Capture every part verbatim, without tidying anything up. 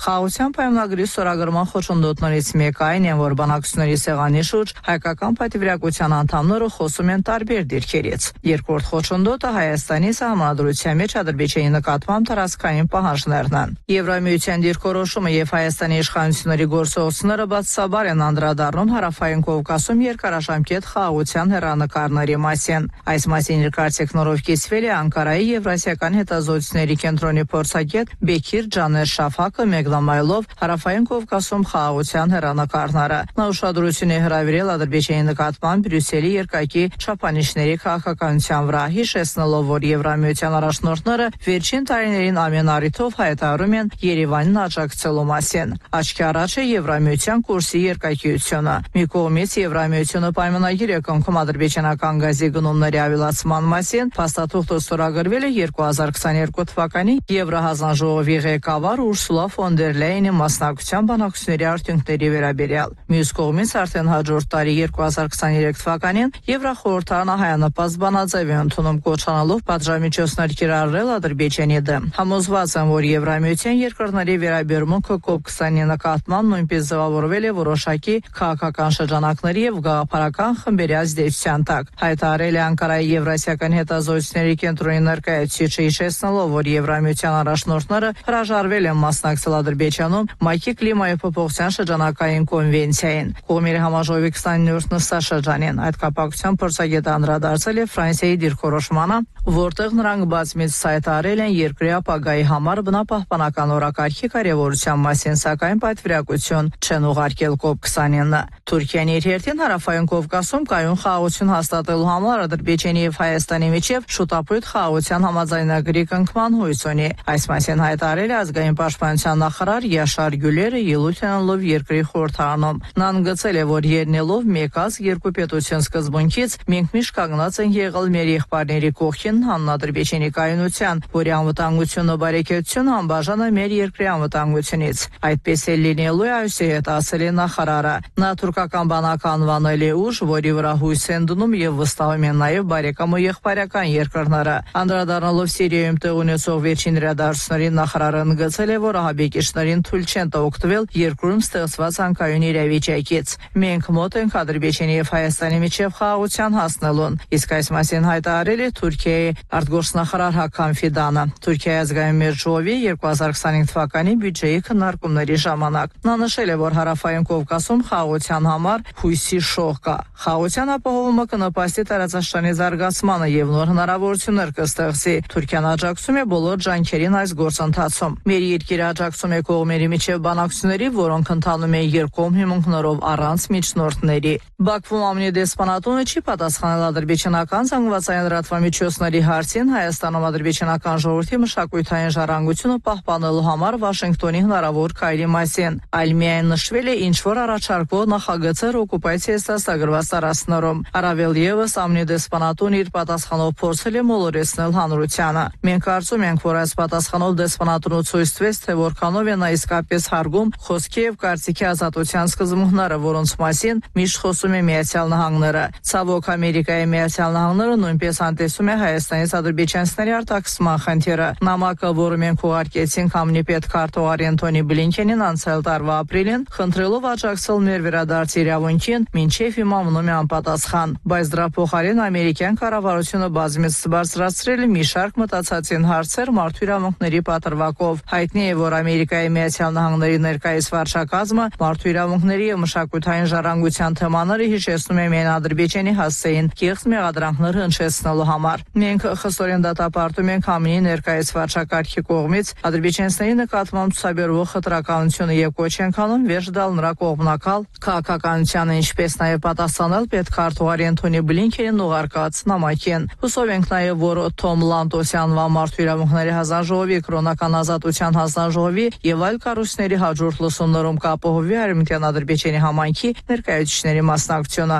Խաղաղության պայմանագրի ստորագրման խոչընդոտներից մեկը այն է, որ բանակցությունների սեղանի շուրջ հայկական պատվիրակության անդամները խոսում են տարբեր դիրքերից։ Երկրորդ խոչընդոտը Հայաստանի սահմանադրության մեջ Ադրբեջանի նկատմամբ տարածքային պահանջներն են։ Եվրամիության դիրքորոշումը եւ Հայաստանի իշխանությունների գործողությունները բացասաբար են անդրադառնում Հարավային Կովկասում երկարաժամկետ խաղաղության հեռանկարների մասին։ Այս մասին իր կարծիքներով կիսվել է Անկարայի Եվրասիական հետազոտությունների կենտրոնի փորձագետ Բեքիր Ջաներ Շաֆակը մեկնամայելով Հարավային Կովկասում խաղաղության հեռանկարները։ Նա ուշադրություն է հրավիրել Ադրբեջանի նկատմամբ Բրյուսելի երկակի չափանիշների քաղաքականության վրա, հիշեցնելով, որ Եվրամիության առաջնորդները վերջին տարիներին ամեն առիթով հայտարարում են Երևանին աջակցելու մասին։ Աչքի առաջ է Եվրամիության կուրսի երկակիությունը։ Մի կողմից Եվրամիությունը պայմանագիր է կնքում ադրբեջանական գազի գնումների ավելացման մասին, փաստաթուղթը ստորագրվել է երկու հազար քսաներկու թվականի Եվրահանձնաժողովի ղեկավար Ուրսուլա ֆոն դեր Լայենի մասնակցությամբ բանակցությունների արդյունքների վերաբերյալ։ Մյուս կողմից արդեն հաջորդ տարի երկու հազար քսաներեք թվականին Եվրախորհրդարանը հայանպաստ բանաձև է ընդունում կոչանալով պատժամիջոցներ կիրառել Ադրբեջանի դեմ։ Համոզված եմ, որ Եվրամիության երկրների վերաբերմունքը կոպ քսանի նկատմամբ նույնպես ձևավորվել է որոշակի քաղաքական շրջանակների եւ գաղափարական խմբերի ազդեցության տակ։ Հայտարարել է Անկարայի Եվրասիական հետազոտությունների կենտրոնի ներկայացուցիչը, հիշեցնելով, որ Եվրամիության առաջնորդները հրաժարվել են մասնակցել Ադրբեջանում ՄԱԿ-ի կլիմայի փոփոխության շրջանակային կոնվենցիային։ Կողմերի համաժողովի քսաներորդ նստաշրջանին այդ կապակցությամբ փորձագետը անդրադարձել է Ֆրանսիայի դիրքորոշմանը, որտեղ նրանք բազմիցս հայտարարել են երկրի ապագայի համար բնապահպանական օրակարգի կարևորության մասին, սակայն պատվիրակություն չեն ուղարկել կոպ քսանինը։ Թուրքիան իր հերթին Հարավային Կովկասում կայուն խաղաղություն հաստատելու համար Ադրբեջանի եւ Հայաստանի միջև շուտապույտ խաղաղության համաձայնագրի կնքման հույս ունի։ Այս մասին հայտարարել է ազգային պաշտպանության նախարար Յաշար Գյուլերը ելույթ ունենալով երկրի խորհրդարանում։ Նա ընդգծել է, որ ելնելով մեկ ազգ երկու պետության սկզբունքից մենք միշտ կանգնած ենք եղել մեր եղբայրների կողքին հանուն Ադրբեջանի կայունության, որի անվտանգությունն ու բարեկեցությունը անբաժան է մեր երկրի անվտանգությունից։ Այդպես է լինելու է, այսի հետ ասել է նախարարը։ Նա թուրքական բանակ անվանել է ուժ, որի վրա հույս են դնում եւ վստահում են նաեւ բարեկամ ու եղբայրական երկրները։ Անդրադառնալով Սիրիայում տեղ ունեցող վերջին իրադարձություններին նախարարը ընդգծել է, որ ահաբեկիչներին թույլ չեն տա օգտվել երկրում ստեղծված անկայուն իրավիճակից։ Մենք մոտ ենք Ադրբեջանի եւ Հայաստանի միջև խաղաղության հասնելուն։ Իսկ այս մասին հայտարարել է Թուրքիայի արտգործնախարար Հական Ֆիդանը Թուրքիայի ազգային մեջժողովի երկու հազար քսանինը թվականի բյուջեի քննարկումների ժամանակ։ Նա նշել է, որ Հարավային Կովկասում խաղաղության համար հույսի շող կա։ Խաղաղության ապահովումը կնպաստի տարածաշրջանի զարգացմանը եւ նոր հնարավորություններ կստեղծի։ Թուրքիան աջակցում է բոլոր ջանքերին այս գործընթացում։ Մեր երկիրը աջակցում է կողմերի միջև բանակցությունների, որոնք ընթանում են երկկողմ հիմունքներով առանց միջնորդների։ Բաքվում ԱՄՆ դեսպանատունը չի պատասխանել ադրբեջանական զանգվածային լրատվամիջոցների հարցին Հայաստանում ադրբեջանական ժողովրդի մշակութային ժառանգությունը պահպանելու համար Վաշինգտոնի հնարավոր քայլի մասին։ Այլ միայն նշվել է ինչ որ առաջարկվող նախագծեր օկուպացիայից ստացագրված տարածքներում։ Առավել եւս ԱՄՆ դեսպանատունը իր պատասխանով փորձել է մոլորեցնել հանրությանը։ Մենք կարծում ենք, որ այս պատասխանով դեսպանատունը ցույց տվեց, թե որքանով է նա իսկապես հարգում խոսքի եւ կարծիքի ազատության սկզբունքները, որոնց մասին միշտ խոսում է Միացյալ Նահանգները։ Ցավոք, Ամերիկայի Միացյալ Նահանգները նույնպես անտեսում է Հայաստանից ադրբեջանցիների արտաքսման խնդիրը։ Նամակը, որը մենք ուղարկեցինք ԱՄՆ պետքարտուղար Անթոնի Բլինքենին անցյալ տարվա ապրիլին, խնդրելով աջակցել մեր վերադարձի իրավունքին, մինչև հիմա մնում է անպատասխան։ Բայց դրա փոխարեն ամերիկյան կառավարությունը բազմիցս բարձրացրել է մի շարք մտածածին հարցեր մարդու իրավունքների պատրվակով։ Հայտնի է, որ Ամերիկայի Միացյալ Նահանգների ներկայիս վարչակազմը մարդու իրավունքների եւ մշակութային ժառանգության թեմաները հիշեցնում է միայն Ադրբեջանի հասցեին կեղծ մեղադրանքներ հնչեցնելու համար։ Մենք խստորեն դատապարտում ենք ԱՄՆ ներկայիս վարչակարգի կողմից ադրբեջանցիների նկատմամբ ցուցաբերվող խտրականությունը եւ կոչ ենք անում վերջ տալ նրա կողմնակալ քաղաքականությանը, ինչպես նաեւ պատասխանել պետքարտուղար Անթոնի Բլինքենին ուղարկած նամակին։ Հուսով ենք նաեւ, որ Թոմ Լանտոսի անվան մարդու իրավունքների հանձնաժողովի, կրոնական ազատության հանձնաժողովի եւ այլ կառույցների հաջորդ լսումներում կապահովի Արևմտյան Ադրբեջանի համայնքի ներկայացուցիչների մասնակցությունը։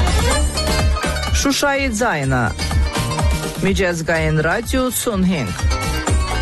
Շուշայի ձայնը Միջազգային ռադիո ութսունհինգ